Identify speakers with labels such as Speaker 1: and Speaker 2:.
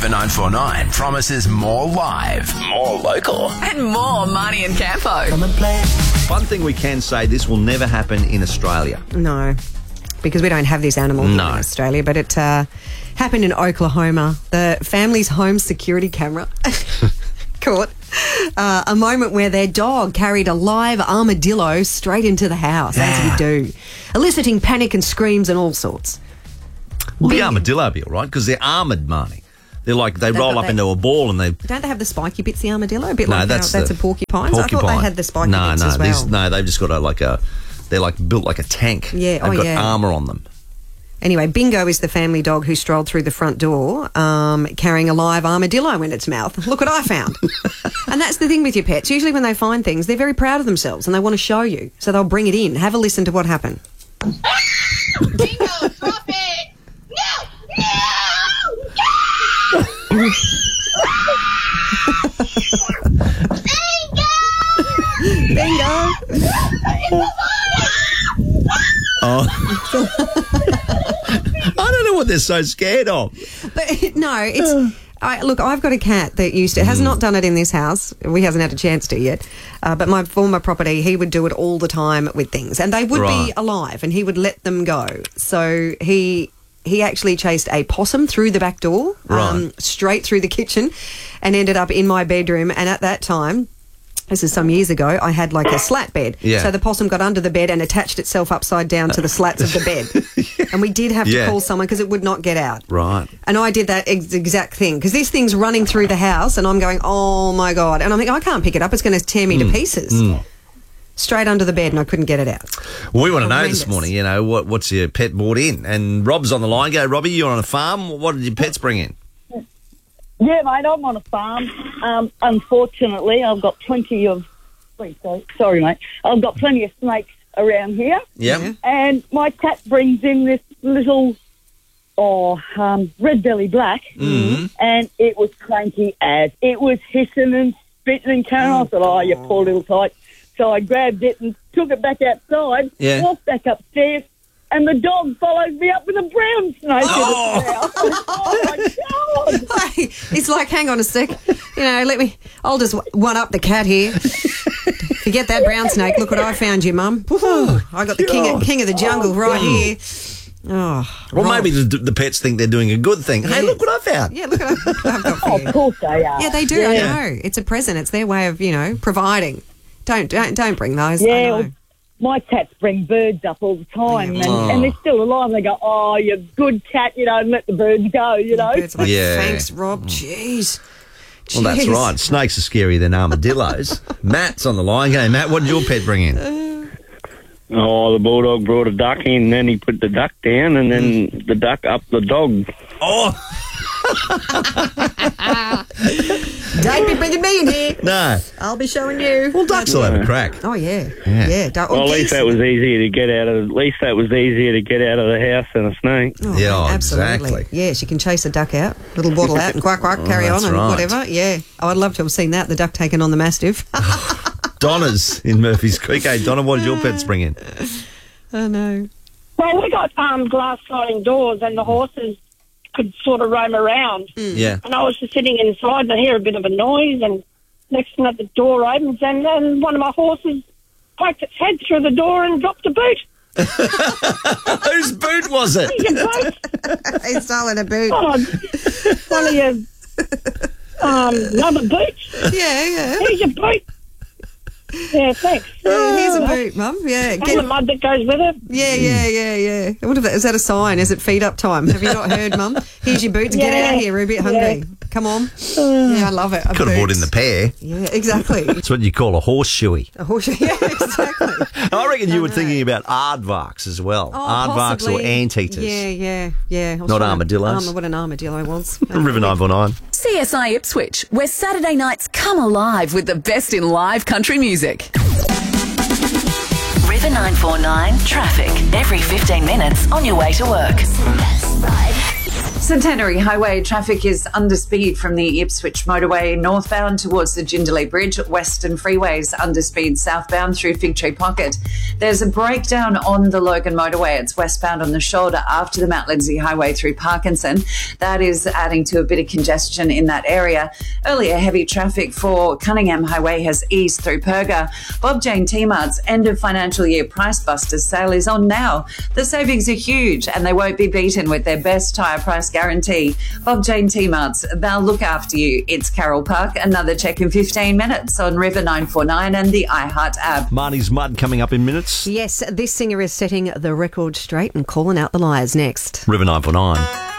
Speaker 1: River 949 promises more live, more local,
Speaker 2: And more Marnie and Campo.
Speaker 3: Come and play.
Speaker 4: One thing we can say, this will never happen in Australia.
Speaker 5: No, because we don't have these animals in Australia, but it happened in Oklahoma. The family's home security camera caught a moment where their dog carried a live armadillo straight into the house, as you do, eliciting panic and screams and all sorts.
Speaker 4: Well, the armadillo will be all right because they're armoured, Marnie. They're like, they roll up into a ball and they...
Speaker 5: Don't they have the spiky bits, the armadillo? A bit
Speaker 4: No,
Speaker 5: like
Speaker 4: that's
Speaker 5: that's a porcupine. I thought they had the spiky bits as well.
Speaker 4: No, they've just got they're like built like a tank.
Speaker 5: Yeah,
Speaker 4: They've got armour on them.
Speaker 5: Anyway, Bingo is the family dog who strolled through the front door carrying a live armadillo in its mouth. Look what I found. And that's the thing with your pets. Usually when they find things, they're very proud of themselves and they want to show you. So they'll bring it in. Have a listen to what happened.
Speaker 6: Bingo, drop it! No! No!
Speaker 5: Bingo!
Speaker 4: Oh. I don't know what they're so scared of.
Speaker 5: But no, it's... Look, I've got a cat that used to... has not done it in this house. We hasn't had a chance to yet. But my former property, he would do it all the time with things. And they would be alive and he would let them go. So he actually chased a possum through the back door, straight through the kitchen and ended up in my bedroom. And at that time... this is some years ago, I had like a slat bed.
Speaker 4: Yeah.
Speaker 5: So the possum got under the bed and attached itself upside down to the slats of the bed. And we did have to call someone because it would not get out.
Speaker 4: Right.
Speaker 5: And I did that exact thing because this thing's running through the house and I'm going, oh my God. And I'm thinking, I can't pick it up. It's going to tear me to pieces. Straight under the bed and I couldn't get it out.
Speaker 4: Well, we want to know this morning, what's your pet brought in? And Rob's on the line. Go, Robbie, you're on a farm. What did your pets bring in?
Speaker 7: Yeah, mate, I'm on a farm. Unfortunately, I've got plenty of... Sorry, mate. I've got plenty of snakes around here.
Speaker 4: Yeah.
Speaker 7: And my cat brings in this little red belly black.
Speaker 4: Mm-hmm.
Speaker 7: And it was cranky as. It was hissing and spitting and carrying on. I thought, oh, you poor little tyke. So I grabbed it and took it back outside, walked back upstairs, and the dog followed me up with a brown snake in its mouth. Oh, my God.
Speaker 5: It's like, hang on a sec. I'll just one up the cat here. Forget that brown snake. Look what I found you, Mum. I got the king of the jungle right here. Oh,
Speaker 4: well, maybe the pets think they're doing a good thing. Hey, look what I found.
Speaker 5: Yeah, look what I've got for you.
Speaker 7: Of course they are.
Speaker 5: Yeah, they do. I know. It's a present. It's their way of, providing. Don't bring those.
Speaker 7: Yeah. My cats bring birds up all the time, and they're still alive. They go, oh, you good cat, and let the birds go,
Speaker 5: Birds are like, thanks, Rob. Jeez.
Speaker 4: Well, that's right. Snakes are scarier than armadillos. Matt's on the line. Hey, Matt, what did your pet bring in?
Speaker 8: The bulldog brought a duck in, and then he put the duck down, and then the duck up the dog.
Speaker 4: Oh!
Speaker 5: Don't be bringing me in here.
Speaker 4: No.
Speaker 5: I'll be showing you.
Speaker 4: Well, ducks will have a crack.
Speaker 5: Oh, yeah.
Speaker 8: Well, at least that was easier to get out of. At least that was easier to get out of the house than a snake.
Speaker 5: Oh,
Speaker 4: yeah,
Speaker 5: absolutely.
Speaker 4: Exactly.
Speaker 5: Yes, you can chase a duck out, little waddle out and quack, carry on and whatever. Yeah. Oh, I'd love to have seen that, the duck taking on the mastiff.
Speaker 4: Donna's in Murphy's Creek. Hey, Donna, what did your pets bring in?
Speaker 5: Oh, no.
Speaker 9: Well, we got glass sliding doors and the horses could sort of roam around.
Speaker 4: Yeah.
Speaker 9: And I was just sitting inside and I hear a bit of a noise and next minute the door opens and one of my horses poked its head through the door and dropped a boot.
Speaker 4: Whose boot was it?
Speaker 9: Your boot.
Speaker 5: He's stolen a boot.
Speaker 9: Oh, one of your rubber boots.
Speaker 5: Yeah.
Speaker 9: Here's your boot. Yeah, thanks.
Speaker 5: Here's a boot, Mum. Yeah.
Speaker 9: And the mud that goes with it.
Speaker 5: Yeah. What is that a sign? Is it feed up time? Have you not heard, Mum? Here's your boots. Get out of here. We're a bit hungry. Come on. I love it.
Speaker 4: Could have brought in the pair.
Speaker 5: Yeah, exactly.
Speaker 4: That's what you call a horseshoey.
Speaker 5: A horseshoe. Yeah, exactly.
Speaker 4: I reckon you were thinking about aardvarks as well. Aardvarks or anteaters.
Speaker 5: Yeah.
Speaker 4: Not armadillos.
Speaker 5: What an armadillo was.
Speaker 4: River 949.
Speaker 2: CSI Ipswich, where Saturday nights come alive with the best in live country music. River 949 traffic every 15 minutes on your way to work.
Speaker 3: Centenary Highway traffic is under speed from the Ipswich motorway northbound towards the Jindalee Bridge. Western Freeways under speed southbound through Fig Tree Pocket. There's a breakdown on the Logan motorway. It's westbound on the shoulder after the Mount Lindesay Highway through Parkinson. That is adding to a bit of congestion in that area. Earlier, heavy traffic for Cunningham Highway has eased through Perga. Bob Jane T-Mart's end of financial year Price Busters sale is on now. The savings are huge and they won't be beaten with their best tyre price guarantee. Bob Jane T-Mart's, they'll look after you. It's Carol Park. Another check in 15 minutes on River 949 and the iHeart app.
Speaker 4: Marnie's Mud coming up in minutes.
Speaker 5: Yes, this singer is setting the record straight and calling out the liars next.
Speaker 4: River 949.